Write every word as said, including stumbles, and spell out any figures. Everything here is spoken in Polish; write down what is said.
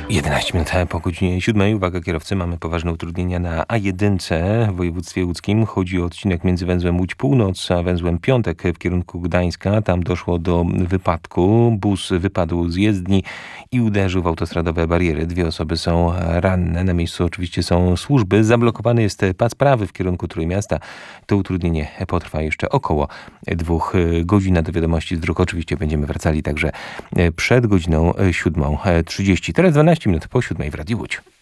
jedenaście minut po godzinie siódmej. Uwaga kierowcy, mamy poważne utrudnienia na A jeden w województwie łódzkim. Chodzi o odcinek między węzłem Łódź Północ a węzłem Piątek w kierunku Gdańska. Tam doszło do wypadku. Bus wypadł z jezdni i uderzył w autostradowe bariery. Dwie osoby są ranne. Na miejscu oczywiście są służby. Zablokowany jest pas prawy w kierunku Trójmiasta. To utrudnienie potrwa jeszcze około dwóch godzin. Do wiadomości z dróg oczywiście będziemy wracali także przed godziną siódmą trzydzieści. Teraz dwanaście minut po siódmej w Radiu Łódź.